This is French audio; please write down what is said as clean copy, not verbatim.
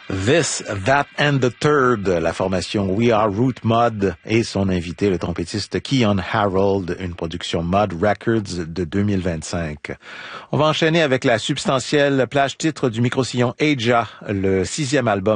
This, That and the Third, la formation We Are Root Mod et son invité, le trompettiste Keyon Harold, une production Mod Records de 2025. On va enchaîner avec la substantielle plage titre du micro-sillon Aja, le 6e album